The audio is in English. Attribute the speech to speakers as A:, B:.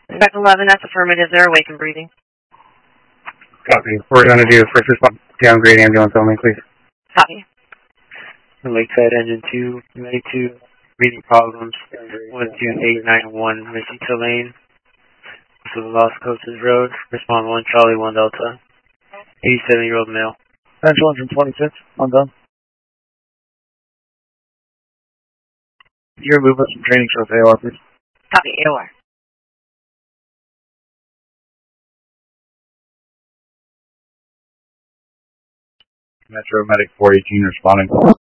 A: Back 11, that's affirmative. They're awake and breathing.
B: Copy. We're going to do first response downgrade ambulance only, please.
A: Copy.
C: Lakeside Engine 2, 92, breathing problems, 12891, Mesita Lane, to the Las Costas Road, respond 1 Charlie 1 Delta, 87-year-old male.
D: Central Engine 26, I'm done. You remove us from training show with AOR, please.
A: Copy, AOR.
E: Metro Medic 418 responding.